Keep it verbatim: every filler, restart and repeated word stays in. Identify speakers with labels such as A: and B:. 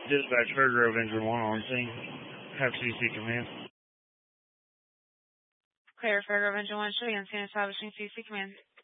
A: Dispatch Fairgrove Engine one on scene. Have C C command.
B: Clear Fairgrove Engine one, show you on scene establishing C C command.